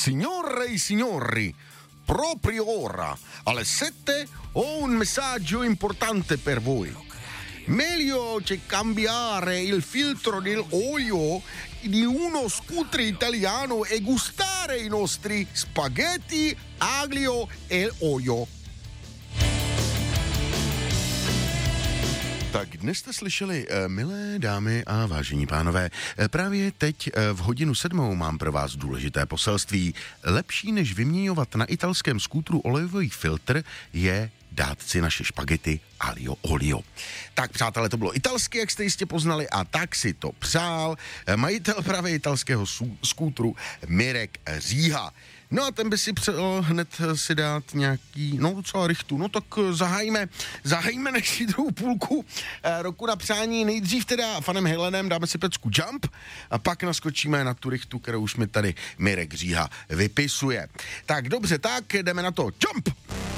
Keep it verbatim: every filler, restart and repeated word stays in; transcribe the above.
Signore e signori, proprio ora, alle sette ho un messaggio importante per voi. Meglio c'è cambiare il filtro dell'olio di uno scooter italiano e gustare i nostri spaghetti, aglio e olio. Tak dnes jste slyšeli, milé dámy a vážení pánové, právě teď v hodinu sedmou mám pro vás důležité poselství. Lepší než vyměňovat na italském skútru olejový filtr je dát si naše špagety aglio olio. Tak přátelé, to bylo italsky, jak jste jistě poznali, a tak si to přál majitel právě italského skútru Mirek Říha. No a ten by si přál hned si dát nějaký, no docela rychtu, no tak zahájíme, zahájíme naši druhou půlku eh, roku na přání. Nejdřív teda Fanem Halenem dáme si pecku Jump a pak naskočíme na tu rychtu, kterou už mi tady Mirek Říha vypisuje. Tak dobře, tak jdeme na to. Jump!